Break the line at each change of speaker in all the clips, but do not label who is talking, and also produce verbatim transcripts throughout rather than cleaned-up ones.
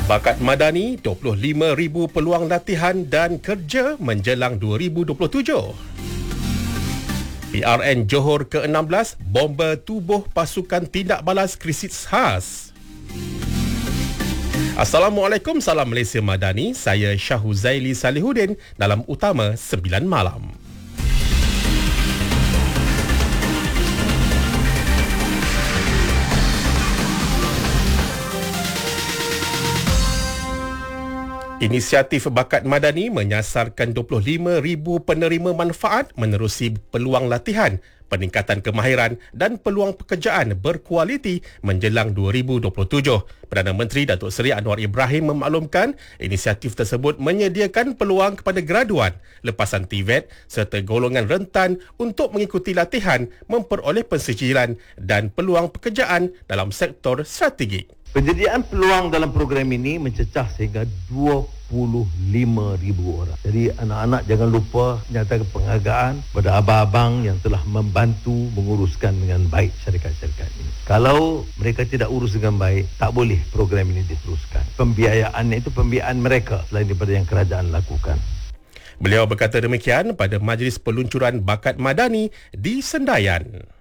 Bakat Madani, dua puluh lima ribu peluang latihan dan kerja menjelang dua ribu dua puluh tujuh. P R N Johor ke enam belas, bomba tubuh pasukan tindak balas krisis khas. Assalamualaikum, salam Malaysia Madani. Saya Syahuzaili Salihuddin dalam Utama sembilan Malam. Inisiatif Bakat Madani menyasarkan dua puluh lima ribu penerima manfaat menerusi peluang latihan, peningkatan kemahiran dan peluang pekerjaan berkualiti menjelang dua ribu dua puluh tujuh. Perdana Menteri Datuk Seri Anwar Ibrahim memaklumkan inisiatif tersebut menyediakan peluang kepada graduan, lepasan T V E T serta golongan rentan untuk mengikuti latihan, memperoleh pensijilan dan peluang pekerjaan dalam sektor strategik.
Penyediaan peluang dalam program ini mencecah sehingga dua puluh lima ribu orang. Jadi anak-anak jangan lupa nyatakan penghargaan kepada abang-abang yang telah membantu menguruskan dengan baik syarikat-syarikat ini. Kalau mereka tidak urus dengan baik, tak boleh program ini diteruskan. Pembiayaannya itu pembiayaan mereka selain daripada yang kerajaan lakukan.
Beliau berkata demikian pada Majlis Peluncuran Bakat Madani di Sendayan.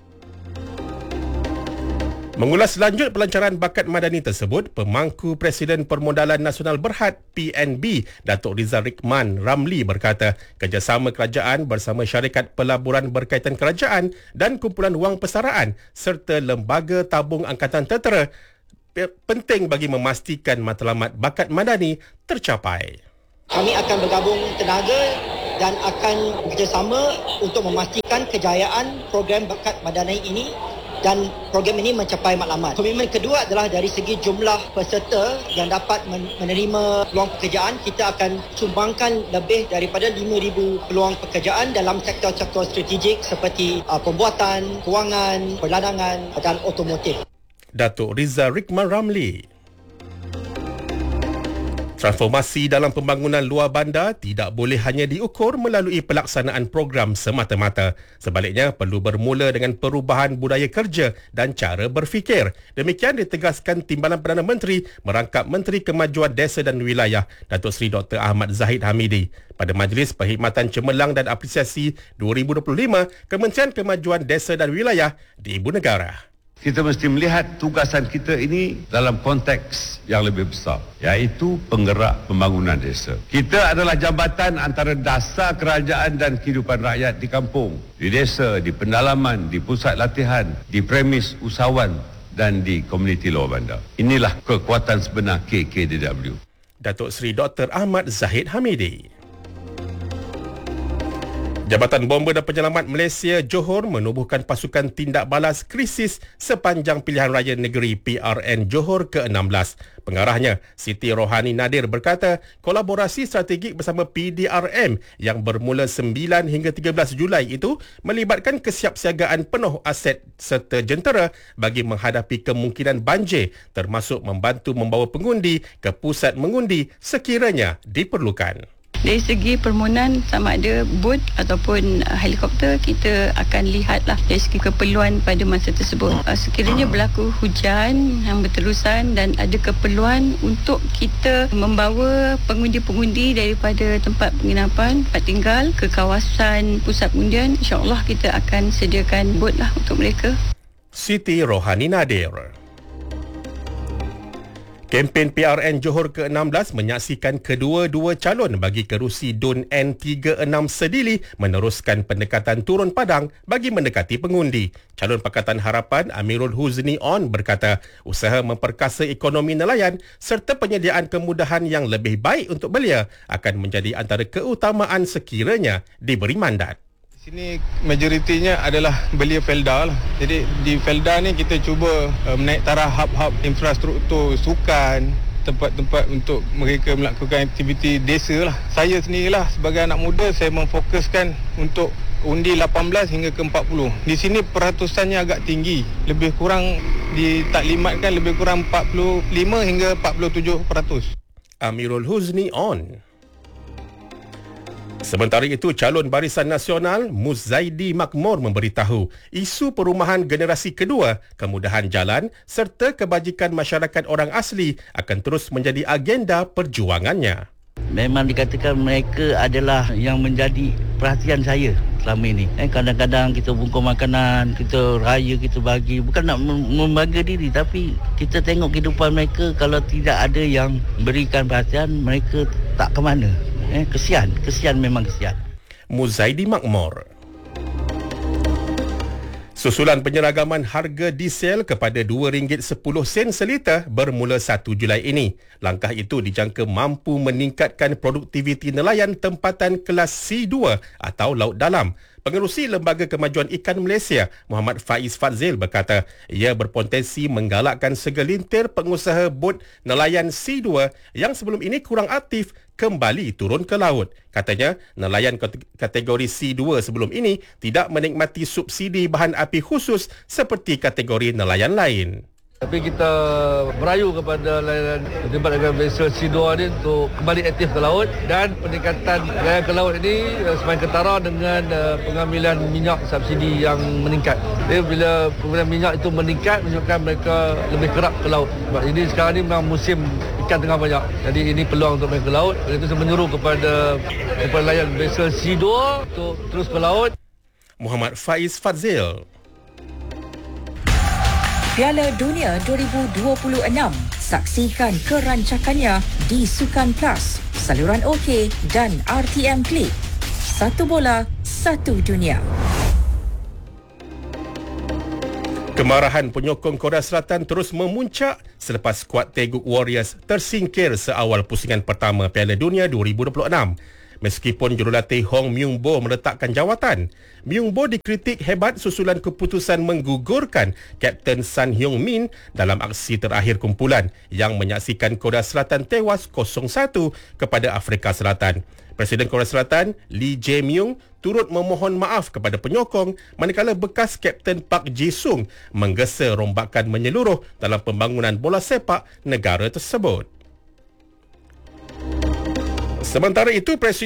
Mengulas lanjut pelancaran Bakat Madani tersebut, Pemangku Presiden Permodalan Nasional Berhad P N B, Datuk Rizal Rikman Ramli berkata, kerjasama kerajaan bersama syarikat pelaburan berkaitan kerajaan dan kumpulan wang persaraan serta lembaga tabung angkatan tentera penting bagi memastikan matlamat Bakat Madani tercapai.
Kami akan bergabung tenaga dan akan bekerjasama untuk memastikan kejayaan program Bakat Madani ini dan program ini mencapai matlamat. Komitmen kedua adalah dari segi jumlah peserta yang dapat menerima peluang pekerjaan, kita akan sumbangkan lebih daripada lima ribu peluang pekerjaan dalam sektor-sektor strategik seperti uh, pembuatan, kewangan, perladangan dan otomotif.
Datuk Rizal Rikman Ramli. Transformasi dalam pembangunan luar bandar tidak boleh hanya diukur melalui pelaksanaan program semata-mata. Sebaliknya, perlu bermula dengan perubahan budaya kerja dan cara berfikir. Demikian ditegaskan Timbalan Perdana Menteri merangkap Menteri Kemajuan Desa dan Wilayah, Datuk Seri Doktor Ahmad Zahid Hamidi. Pada Majlis Perkhidmatan Cemerlang dan Apresiasi dua ribu dua puluh lima, Kementerian Kemajuan Desa dan Wilayah di Ibu Negara.
Kita mesti melihat tugasan kita ini dalam konteks yang lebih besar, iaitu penggerak pembangunan desa. Kita adalah jambatan antara dasar kerajaan dan kehidupan rakyat di kampung, di desa, di pendalaman, di pusat latihan, di premis usahawan dan di komuniti luar bandar. Inilah kekuatan sebenar K K D W.
Datuk Seri Doktor Ahmad Zahid Hamidi. Jabatan Bomba dan Penyelamat Malaysia Johor menubuhkan pasukan tindak balas krisis sepanjang pilihan raya negeri P R N Johor ke enam belas. Pengarahnya, Siti Rohani Nadir berkata, kolaborasi strategik bersama P D R M yang bermula sembilan hingga tiga belas Julai itu melibatkan kesiapsiagaan penuh aset serta jentera bagi menghadapi kemungkinan banjir, termasuk membantu membawa pengundi ke pusat mengundi sekiranya diperlukan.
Dari segi permohonan, sama ada bot ataupun uh, helikopter, kita akan lihatlah dari segi keperluan pada masa tersebut. Uh, sekiranya berlaku hujan yang berterusan dan ada keperluan untuk kita membawa pengundi-pengundi daripada tempat penginapan, tempat tinggal ke kawasan pusat pengundian, insya-Allah kita akan sediakan bot lah untuk mereka.
Siti Rohani Nadir. Kempen P R N Johor ke enam belas menyaksikan kedua-dua calon bagi kerusi D U N N tiga enam Sedili meneruskan pendekatan turun padang bagi mendekati pengundi. Calon Pakatan Harapan Amirul Huzni On berkata, usaha memperkasa ekonomi nelayan serta penyediaan kemudahan yang lebih baik untuk belia akan menjadi antara keutamaan sekiranya diberi mandat.
Sini majoritinya adalah belia Felda lah. Jadi di Felda ni kita cuba uh, menaik taraf hub-hub infrastruktur sukan, tempat-tempat untuk mereka melakukan aktiviti desa lah. Saya sendirilah sebagai anak muda, saya memfokuskan untuk undi lapan belas hingga ke empat puluh. Di sini peratusannya agak tinggi. Lebih kurang ditaklimatkan lebih kurang empat puluh lima hingga empat puluh tujuh peratus.
Amirul Huzni On. Sementara itu, calon Barisan Nasional Muzzaidi Makmur memberitahu isu perumahan generasi kedua, kemudahan jalan serta kebajikan masyarakat orang asli akan terus menjadi agenda perjuangannya.
Memang dikatakan mereka adalah yang menjadi perhatian saya selama ini. Eh, kadang-kadang kita bungkus makanan, kita raya, kita bagi. Bukan nak membangga diri, tapi kita tengok kehidupan mereka, kalau tidak ada yang berikan perhatian, mereka tak ke mana. Eh, kesian, kesian memang kesian.
Muzzaidi Makmur. Susulan penyeragaman harga diesel kepada dua ringgit sepuluh sen seliter bermula satu Julai ini. Langkah itu dijangka mampu meningkatkan produktiviti nelayan tempatan kelas C dua atau laut dalam. Pengerusi Lembaga Kemajuan Ikan Malaysia, Muhammad Faiz Fadzil berkata, ia berpotensi menggalakkan segelintir pengusaha bot nelayan C dua yang sebelum ini kurang aktif kembali turun ke laut. Katanya, nelayan kategori C dua sebelum ini tidak menikmati subsidi bahan api khusus seperti kategori nelayan lain.
Tapi kita merayu kepada layanan terlibat dengan vessel C dua ni untuk kembali aktif ke laut, dan peningkatan layanan ke laut ini semakin ketara dengan pengambilan minyak subsidi yang meningkat. Jadi bila pengambilan minyak itu meningkat, menyebabkan mereka lebih kerap ke laut. Sebab ini sekarang ni memang musim ikan tengah banyak. Jadi ini peluang untuk mereka ke laut. Oleh itu saya menyuruh kepada kepada layan vessel C dua untuk terus ke laut.
Muhammad Faiz Fadzil.
Piala Dunia dua ribu dua puluh enam. Saksikan kerancakannya di Sukan Plus, saluran OK dan R T M Click. Satu bola, satu dunia. Kemarahan penyokong Korea Selatan terus memuncak selepas skuad Taeguk Warriors tersingkir seawal pusingan pertama Piala Dunia dua ribu dua puluh enam. Meskipun jurulatih Hong Myung-bo meletakkan jawatan, Myung-bo dikritik hebat susulan keputusan menggugurkan Kapten Sun Hyung-min dalam aksi terakhir kumpulan yang menyaksikan Korea Selatan tewas kosong satu kepada Afrika Selatan. Presiden Korea Selatan, Lee Jae-myung, turut memohon maaf kepada penyokong manakala bekas Kapten Park Ji-sung menggesa rombakan menyeluruh dalam pembangunan bola sepak negara tersebut. Sementara itu, Presiden